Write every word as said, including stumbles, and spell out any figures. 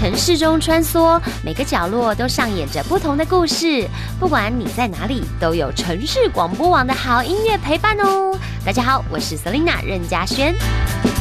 城市中穿梭，每个角落都上演着不同的故事。不管你在哪里，都有城市广播网的好音乐陪伴哦。大家好，我是 Selina 任嘉萱。